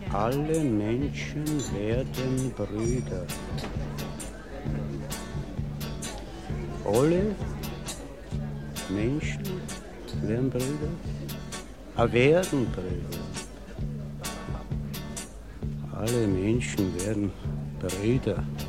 Alle Menschen werden Brüder. Alle Menschen werden Brüder? Werden Brüder. Alle Menschen werden Brüder.